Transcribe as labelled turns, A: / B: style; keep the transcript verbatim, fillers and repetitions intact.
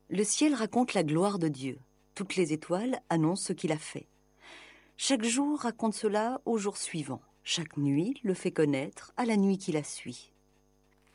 A: Le ciel raconte la gloire de Dieu. Toutes les étoiles annoncent ce qu'il a fait. Chaque jour raconte cela au jour suivant. Chaque nuit le fait connaître à la nuit qui la suit.